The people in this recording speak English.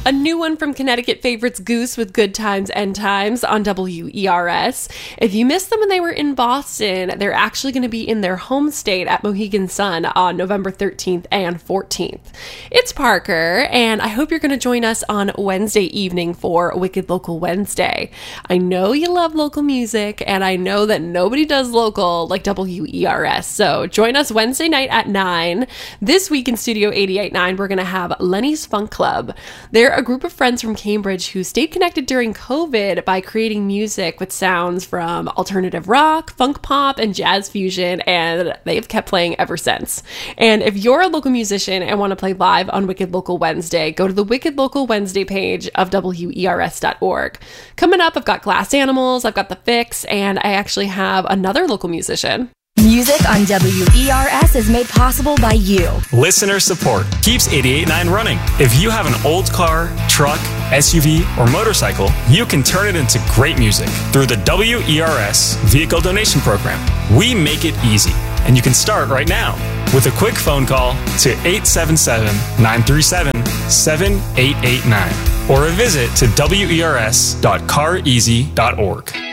A new one from Connecticut favorites Goose with Good Times, End Times on WERS. If you missed them when they were in Boston, they're actually going to be in their home state at Mohegan Sun on November 13th and 14th. It's Parker, and I hope you're going to join us on Wednesday evening for Wicked Local Wednesday. I know you love local music, and I know that nobody does local like WERS, so join us Wednesday night at 9. This week in Studio 88.9, we're going to have Lenny's Funk Club. They're a group of friends from Cambridge who stayed connected during COVID by creating music with sounds from alternative rock, funk pop, and jazz fusion, and they've kept playing ever since. And if you're a local musician and want to play live on Wicked Local Wednesday, go to the Wicked Local Wednesday page of WERS.org. Coming up, I've got Glass Animals, I've got The Fix, and I actually have another local musician. Music on WERS is made possible by you. Listener support keeps 88.9 running. If you have an old car, truck, SUV, or motorcycle, you can turn it into great music through the WERS Vehicle Donation Program. We make it easy, and you can start right now with a quick phone call to 877-937-7889 or a visit to wers.careasy.org.